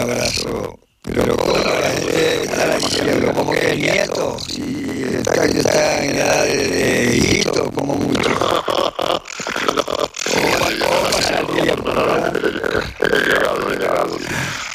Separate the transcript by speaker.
Speaker 1: abrazo. Pero como la gente está diciendo como que es nieto y está en edad de hijito, como mucho. ¿Cómo pasa el tiempo?
Speaker 2: He llegado.